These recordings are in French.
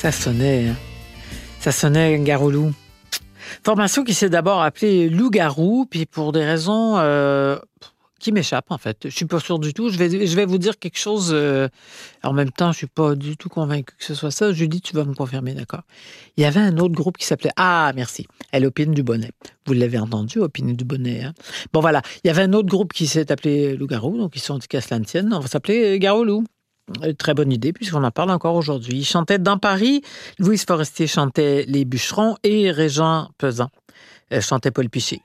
Ça sonnait Garou-Loup. Formation qui s'est d'abord appelée Loup-Garou, puis pour des raisons qui m'échappent, en fait. Je suis pas sûre du tout. Je vais vous dire quelque chose. En même temps, je suis pas du tout convaincue que ce soit ça. Julie, tu vas me confirmer, d'accord? Il y avait un autre groupe qui s'appelait... Ah, merci. Elle Opine Dubonnet. Vous l'avez entendu, Opine Dubonnet. Hein? Bon, voilà. Il y avait un autre groupe qui s'est appelé Loup-Garou, donc ils se sont dit qu'à cela ne tienne. On va s'appeler Garou-Loup. Très bonne idée, puisqu'on en parle encore aujourd'hui. Il chantait Dans Paris, Louise Forestier chantait Les Bûcherons et Régent Pesant chantait Paul Piché.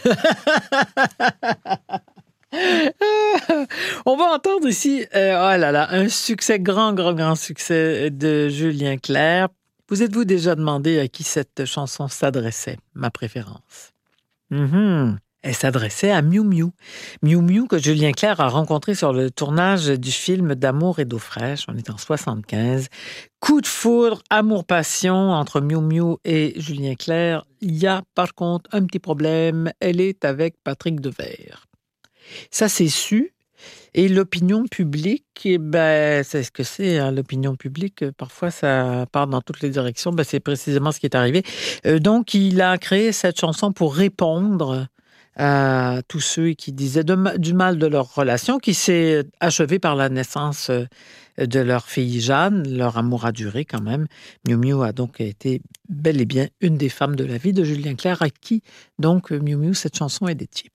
On va entendre ici, un succès, grand succès de Julien Clerc. Vous êtes-vous déjà demandé à qui cette chanson s'adressait? Ma préférence. Elle s'adressait à Miou Miou. Miou Miou que Julien Clerc a rencontré sur le tournage du film d'Amour et d'eau fraîche. On est en 75. Coup de foudre, amour-passion entre Miou Miou et Julien Clerc. Il y a par contre un petit problème. Elle est avec Patrick Devers. Ça, c'est su. Et l'opinion publique, c'est ce que c'est, hein, l'opinion publique. Parfois, ça part dans toutes les directions. C'est précisément ce qui est arrivé. Donc, il a créé cette chanson pour répondre à tous ceux qui disaient du mal de leur relation, qui s'est achevée par la naissance de leur fille Jeanne. Leur amour a duré quand même. Miou Miou a donc été bel et bien une des femmes de la vie de Julien Clerc, à qui, donc, Miou Miou, cette chanson est dédiée.